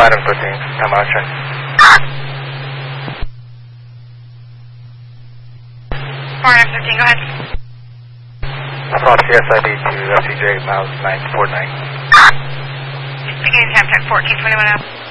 Adam 13, time out check. Adam 13, go ahead. Swap CSID to FCJ miles 949. Beginning time check 1421 out.